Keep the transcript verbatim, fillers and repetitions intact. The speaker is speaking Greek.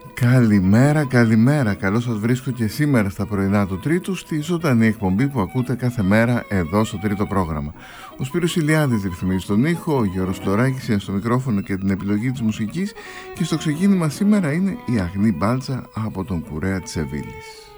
Καλημέρα, καλημέρα. Καλώς σας βρίσκω και σήμερα στα πρωινά του Τρίτου, στη ζωντανή εκπομπή που ακούτε κάθε μέρα εδώ στο Τρίτο πρόγραμμα. Ο Σπύρος Ηλιάδης ρυθμίζει τον ήχο, ο Γιώργος Φλωράκης είναι στο μικρόφωνο και την επιλογή της μουσικής, και στο ξεκίνημα σήμερα είναι η Αγνή Μπάλτσα από τον Κουρέα της Σεβίλης.